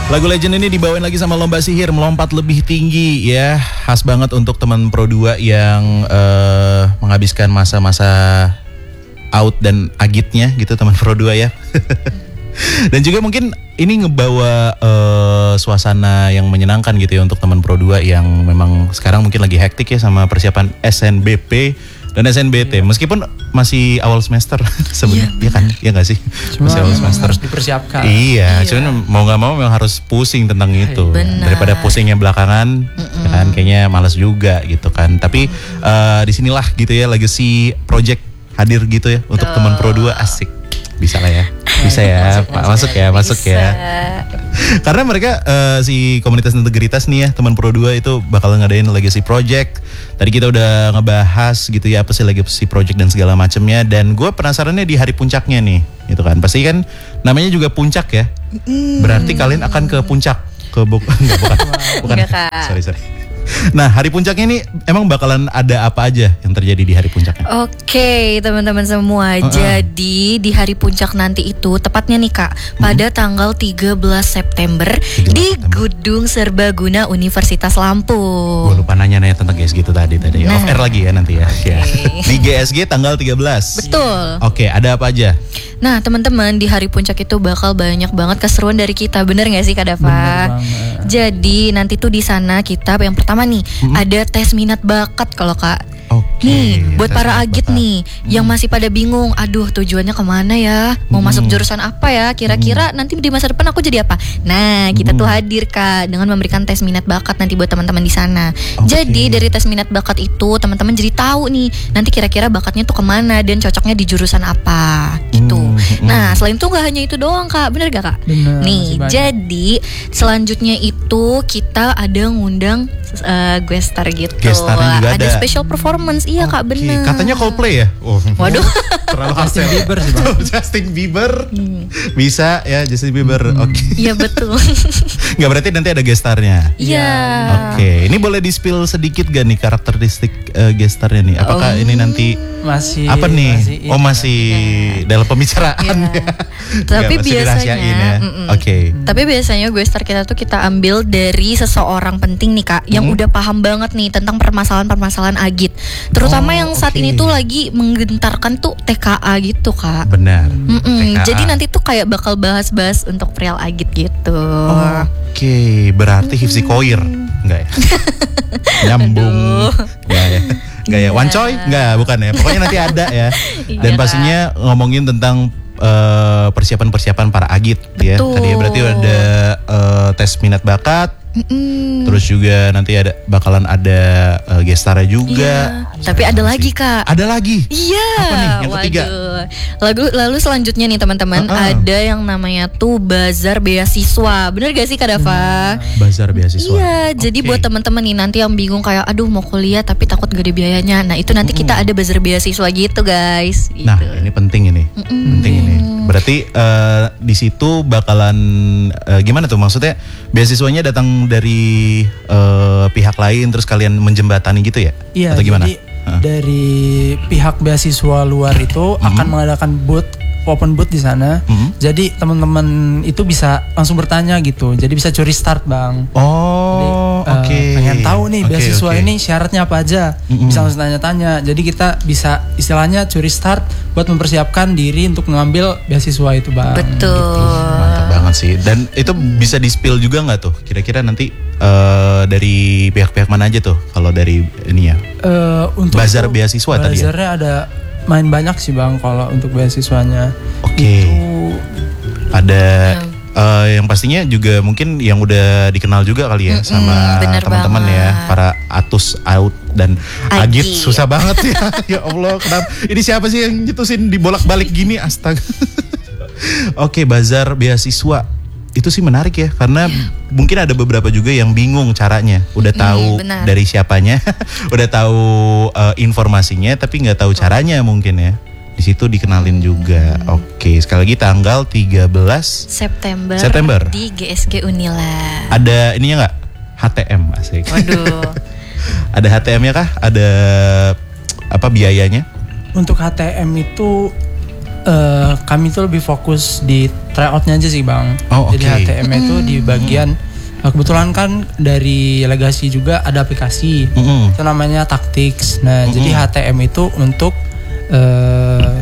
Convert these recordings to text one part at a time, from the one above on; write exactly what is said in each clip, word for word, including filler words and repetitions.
Lagu Legend ini dibawain lagi sama Lomba Sihir, Melompat Lebih Tinggi ya. Khas banget untuk teman Pro dua yang uh, menghabiskan masa-masa out dan agitnya gitu, teman Pro dua ya. Dan juga mungkin ini ngebawa uh, suasana yang menyenangkan gitu ya untuk teman Pro dua yang memang sekarang mungkin lagi hektik ya sama persiapan S N B P dan S N B T. Iya. Meskipun masih awal semester sebenarnya, ya kan? Ya nggak sih? Cuma masih awal semester. Harus dipersiapkan. Iya, iya. Cuman mau nggak mau memang harus pusing tentang itu. Benar. Daripada pusingnya belakangan, ya kan kayaknya malas juga gitu kan. Tapi uh, disinilah gitu ya legacy project hadir gitu ya untuk oh. teman Pro dua, asik. Bisa lah ya. Bisa ya, masuk, Pak. Masuk ya, masuk bisa. ya. Karena mereka uh, si komunitas integritas nih ya, teman Pro dua itu bakal ngadain legacy project. Tadi kita udah ngebahas gitu ya apa sih legacy project dan segala macamnya. Dan gue penasarannya di hari puncaknya nih, gitu kan. Pasti kan namanya juga puncak ya. Berarti kalian akan ke puncak, ke bu- enggak, bukan, bukan. Enggak, Kak. Sorry sorry. Nah, hari puncaknya ini emang bakalan ada apa aja yang terjadi di hari puncaknya? Oke, teman-teman semua. Uh-uh. Jadi di hari puncak nanti itu tepatnya nih Kak, pada mm-hmm. tanggal tiga belas September di September. Gedung Serbaguna Universitas Lampung. Gue lupa nanya-nanya tentang G S G itu tadi tadi. Nah. Off air lagi ya nanti ya. Okay. Ya. Di G S G tanggal tiga belas. Betul. Oke, ada apa aja? Nah, teman-teman, di hari puncak itu bakal banyak banget keseruan dari kita. Bener gak sih Kak Dava? Jadi nanti tuh di sana kita yang pertama nih mm-hmm. ada tes minat bakat kalau Kak. Okay, nih buat para agit bakat. nih hmm. yang masih pada bingung, aduh tujuannya kemana ya, mau hmm. masuk jurusan apa ya, kira-kira hmm. nanti di masa depan aku jadi apa. Nah kita hmm. tuh hadir Kak dengan memberikan tes minat bakat nanti buat teman-teman di sana. Okay. Jadi dari tes minat bakat itu teman-teman jadi tahu nih nanti kira-kira bakatnya tuh kemana dan cocoknya di jurusan apa gitu. hmm. Nah selain itu gak hanya itu doang Kak, bener gak Kak? Bener, nih jadi selanjutnya itu kita ada ngundang uh, guest star gitu. Guest starnya juga ada. Ada special performance. Iya Kak, okay. bener. Katanya Coldplay ya? Oh. Waduh. Terlalu Justin Bieber sih Bang. Justin Bieber. Hmm. Bisa ya Justin Bieber. Hmm. Oke. Okay. Iya betul. Gak berarti nanti ada guest starnya. Iya. Oke, okay. Ini boleh di-spill sedikit gak nih karakteristik uh, guest starnya nih? Apakah oh. ini nanti masih apa nih? Masih, oh masih ya. dalam pembicaraan ya. ya. Tapi biasanya ya. Oke. Okay. Tapi biasanya guest star kita tuh kita ambil dari seseorang penting nih Kak, yang hmm. udah paham banget nih tentang permasalahan-permasalahan agit. Terutama oh, yang saat okay. ini tuh lagi menggentarkan tuh T K A gitu Kak. Benar. Jadi nanti tuh kayak bakal bahas-bahas untuk perihal agit gitu. Oh, Oke, okay. Berarti Hifzi Koir enggak ya? Nyambung. Enggak ya? Enggak ya? Wancoy? Enggak, bukan ya. Pokoknya nanti ada ya. Dan pastinya ngomongin tentang uh, persiapan-persiapan para agit. Ya. Tadi ya berarti ada uh, tes minat bakat. Mm-mm. Terus juga nanti ada bakalan ada uh, gestarnya juga. Iya. Tapi ada lagi Kak. Ada lagi. Iya. Apa nih yang ketiga? Lalu lalu selanjutnya nih teman-teman uh-uh. ada yang namanya tuh bazar beasiswa. Bener gak sih Kak Dava? Hmm. Bazar beasiswa. Iya. Okay. Jadi buat teman-teman nih nanti yang bingung kayak aduh mau kuliah tapi takut gak ada biayanya. Nah itu nanti mm-mm. kita ada bazar beasiswa gitu guys. Gitu. Nah ini penting ini. Mm-mm. Penting ini. Berarti uh, di situ bakalan uh, gimana tuh maksudnya beasiswanya datang dari uh, pihak lain terus kalian menjembatani gitu ya? Iya. Atau gimana? Jadi uh. dari pihak beasiswa luar itu mm-hmm. akan mengadakan booth, open booth di sana. Mm-hmm. Jadi teman-teman itu bisa langsung bertanya gitu. Jadi bisa curi start Bang. Oh, oke. Okay. Uh, pengen tahu nih okay, beasiswa okay. ini syaratnya apa aja. Mm-hmm. Bisa langsung tanya-tanya. Jadi kita bisa istilahnya curi start buat mempersiapkan diri untuk mengambil beasiswa itu Bang. Betul. Gitu. Mantap banget sih. Dan itu bisa di-spill juga nggak tuh? Kira-kira nanti uh, dari pihak-pihak mana aja tuh? Kalau dari ini ya? Uh, untuk bazar beasiswa tadi ya? Bazarnya ada main banyak sih Bang kalau untuk beasiswanya. Oke. Okay. Itu ada hmm. uh, yang pastinya juga mungkin yang udah dikenal juga kali ya mm-hmm, sama teman-teman banget. Ya, para Atus, Out dan Agit. Agit susah banget ya. Ya Allah, kenapa? Ini siapa sih yang nyetusin dibolak-balik gini? Astaga. Oke, okay, bazar beasiswa. Itu sih menarik ya, karena mungkin ada beberapa juga yang bingung caranya. Udah tahu mm, dari siapanya, udah tahu uh, informasinya, tapi nggak tahu caranya mungkin ya. Di situ dikenalin juga. Hmm. Oke, sekali lagi tanggal tiga belas September, September di G S G Unila. Ada ininya nggak? H T M asik. Waduh. Ada H T M-nya kah? Ada apa biayanya? Untuk H T M itu uh, kami tuh lebih fokus di tryoutnya aja sih bang. Oh, Jadi okay. H T M itu di bagian mm-hmm. kebetulan kan dari Legacy juga ada aplikasi mm-hmm. itu namanya Tactics. Nah mm-hmm. jadi H T M itu untuk uh,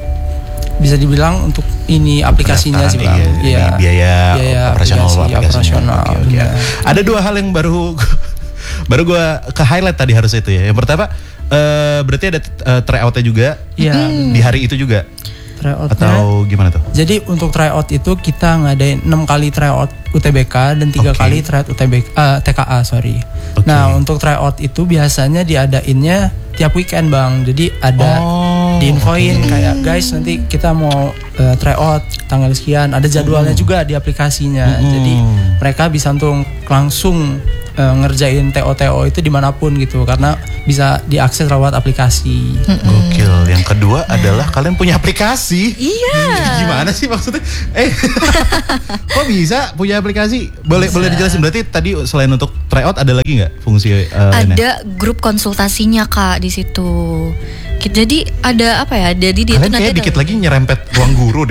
bisa dibilang untuk ini aplikasinya sih bang. Iya, iya. Biaya, biaya operasional aplikasi, operasional. Okay, okay. Ada dua hal yang baru baru gue ke highlight tadi harus itu ya. Yang pertama uh, berarti ada uh, tryoutnya juga ya, di hari itu juga. Tryoutnya, atau gimana tuh? Jadi untuk tryout itu kita ngadain enam kali tryout U T B K dan tiga okay. kali tryout U T B K, uh, T K A sorry. Okay. Nah untuk tryout itu biasanya diadainnya tiap weekend bang. Jadi ada oh, diinfoin okay. kayak guys nanti kita mau uh, tryout tanggal sekian. Ada jadwalnya mm. juga di aplikasinya. Mm. Jadi mereka bisa untuk langsung uh, ngerjain T O T O itu dimanapun gitu karena bisa diakses lewat aplikasi. Mm-mm. Gokil. Yang kedua nah. adalah kalian punya aplikasi. Iya. Gimana sih maksudnya? Eh, kok bisa punya aplikasi? Boleh bisa. Boleh dijelasin berarti tadi selain untuk tryout ada lagi nggak fungsi? Uh, ada lainnya? Grup konsultasinya kak di situ. Jadi ada apa ya? Jadi dia kalian kayak dikit lagi nyerempet ruang guru deh.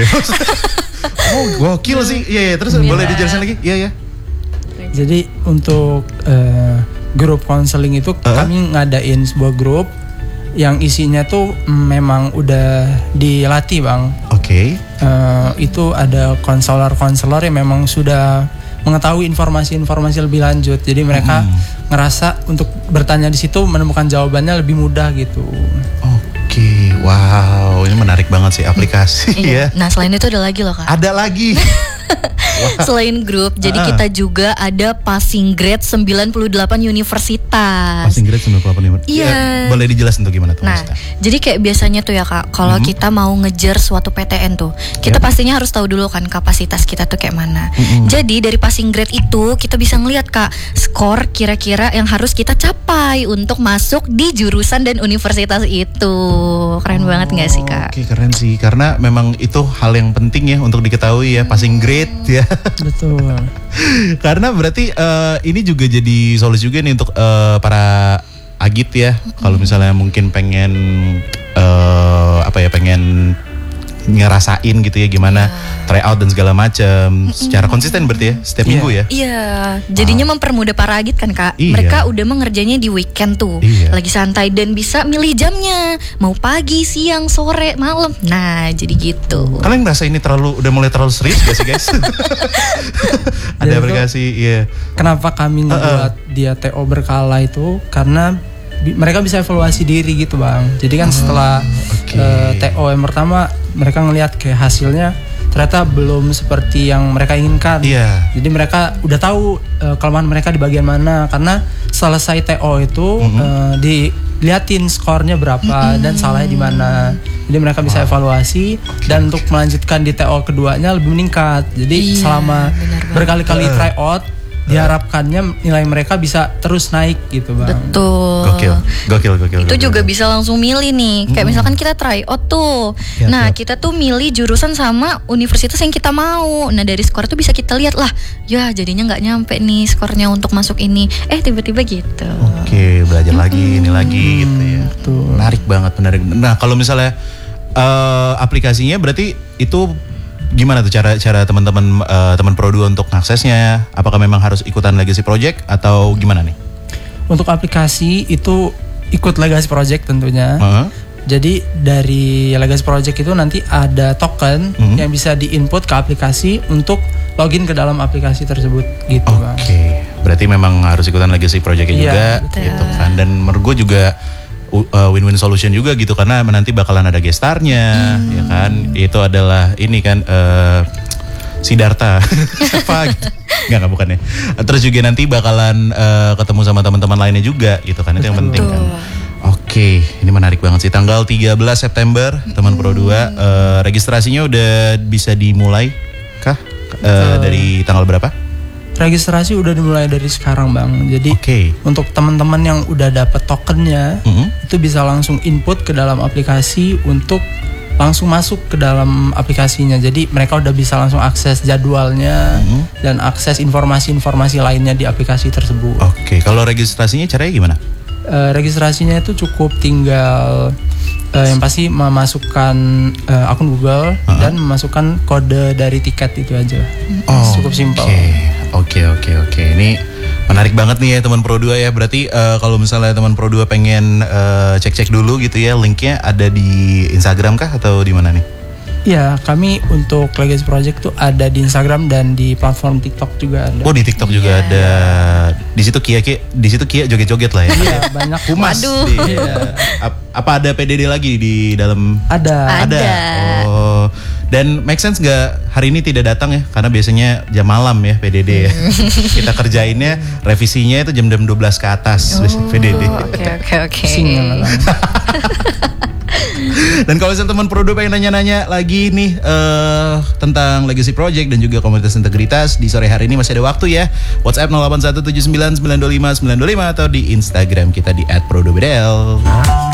Oh, gokil sih. Iya, ya. Terus Mila. Boleh dijelasin lagi? Iya, ya. Jadi untuk uh, grup konseling itu uh? kami ngadain sebuah grup yang isinya tuh memang udah dilatih bang. Oke. Okay. Uh, itu ada konselor-konselor yang memang sudah mengetahui informasi-informasi lebih lanjut. Jadi mereka hmm. ngerasa untuk bertanya di situ menemukan jawabannya lebih mudah gitu. Oke, okay. Wow, ini menarik banget sih aplikasi ya. Nah selain itu ada lagi loh kak. Ada lagi. Wow. Selain grup, jadi uh-uh. kita juga ada passing grade sembilan puluh delapan universitas. Passing grade sembilan puluh delapan universitas. Iya. Ya, boleh dijelasin tuh gimana tuh? Nah, maksudnya? Jadi kayak biasanya tuh ya kak, kalau mm-hmm. kita mau ngejar suatu P T N tuh, kita yep. pastinya harus tahu dulu kan kapasitas kita tuh kayak mana. Mm-hmm. Jadi dari passing grade itu kita bisa ngelihat kak, skor kira-kira yang harus kita capai untuk masuk di jurusan dan universitas itu. Keren oh, banget nggak sih kak? Oke, keren sih, karena memang itu hal yang penting ya untuk diketahui ya, passing grade ya. Betul. Karena berarti uh, ini juga jadi solusi juga nih untuk uh, para agit ya. Mm-hmm. Kalau misalnya mungkin pengen uh, apa ya, pengen ngerasain gitu ya gimana yeah. tryout dan segala macam secara konsisten berarti ya setiap yeah. minggu ya. Iya, jadinya wow. mempermudah para agit kan kak. Iya. Mereka udah mengerjanya di weekend tuh, iya. lagi santai dan bisa milih jamnya, mau pagi, siang, sore, malam. Nah, jadi gitu. Kalian ngerasa ini terlalu udah mulai terlalu serius gak sih guys? Ada aplikasi, iya. Kenapa kami ngebuat uh-uh. dia T O berkala itu karena mereka bisa evaluasi diri gitu bang. Jadi kan setelah okay. uh, T O yang pertama mereka ngelihat kayak hasilnya ternyata belum seperti yang mereka inginkan. Yeah. Jadi mereka udah tahu uh, kelemahan mereka di bagian mana. Karena selesai T O itu mm-hmm. uh, diliatin skornya berapa mm-hmm. dan salahnya di mana. Jadi mereka bisa wow. evaluasi okay. dan untuk melanjutkan di T O keduanya lebih meningkat. Jadi yeah, selama berkali-kali uh. tryout diharapkannya nilai mereka bisa terus naik gitu bang. Betul. Gokil, gokil, gokil. Itu gokil, juga gokil. bisa langsung milih nih. Kayak hmm. misalkan kita try out tuh. Ya, nah ya. kita tuh milih jurusan sama universitas yang kita mau. Nah dari skor tuh bisa kita lihat lah. Ya jadinya nggak nyampe nih skornya untuk masuk ini. Eh tiba-tiba gitu. Oke, belajar hmm. lagi, ini lagi gitu ya. Betul. Menarik banget, menarik. Nah kalau misalnya uh, aplikasinya berarti itu gimana tuh cara cara teman-teman uh, teman Pro dua untuk aksesnya? Apakah memang harus ikutan Legacy Project atau gimana nih? Untuk aplikasi itu ikut Legacy Project tentunya. Uh-huh. Jadi dari Legacy Project itu nanti ada token uh-huh. yang bisa diinput ke aplikasi untuk login ke dalam aplikasi tersebut gitu. Oke, okay. Berarti memang harus ikutan Legacy Project iya, juga, betul. Gitu kan? Dan menurut gue juga Uh, win-win solution juga gitu karena nanti bakalan ada gestarnya hmm. ya kan, itu adalah ini kan uh, Siddhartha apa gitu. Nggak, nggak bukan ya. Terus juga nanti bakalan uh, ketemu sama teman-teman lainnya juga gitu kan, itu yang penting kan. Oke, ini menarik banget sih. Tanggal tiga belas September teman Pro dua uh, registrasinya udah bisa dimulai kah? Uh, dari tanggal berapa? Registrasi udah dimulai dari sekarang bang. Jadi okay. untuk teman-teman yang udah dapet tokennya mm-hmm. itu bisa langsung input ke dalam aplikasi untuk langsung masuk ke dalam aplikasinya. Jadi mereka udah bisa langsung akses jadwalnya mm-hmm. dan akses informasi-informasi lainnya di aplikasi tersebut. Oke, okay. Kalau registrasinya caranya gimana? Uh, registrasinya itu cukup tinggal uh, yang pasti memasukkan uh, akun Google uh-huh. dan memasukkan kode dari tiket itu aja. Oh, cukup simpel. Oke, oke, oke. Ini menarik banget nih ya teman Pro dua ya. Berarti uh, kalau misalnya teman Pro dua pengen uh, cek-cek dulu gitu ya, linknya ada di Instagram kah atau di mana nih? Iya, kami untuk Legacy Project tuh ada di Instagram dan di platform TikTok juga ada. Oh, di TikTok juga yeah. ada. Di situ Kia, Kia di situ Kia joget-joget lah ya. Iya, banyak humas. Iya. Apa ada P D D lagi di dalam? Ada. Ada. Oh. Dan make sense nggak hari ini tidak datang ya? Karena biasanya jam malam ya P D D ya. Kita kerjainnya revisinya itu jam-jam dua belas ke atas oh, P D D. Oke oke oke. Dan kalau misalnya teman Pro dua pengen nanya-nanya lagi nih uh, tentang Legacy Project dan juga komunitas integritas, di sore hari ini masih ada waktu ya. WhatsApp nol delapan satu tujuh sembilan sembilan dua lima sembilan dua lima atau di Instagram kita di et pro dua b d l.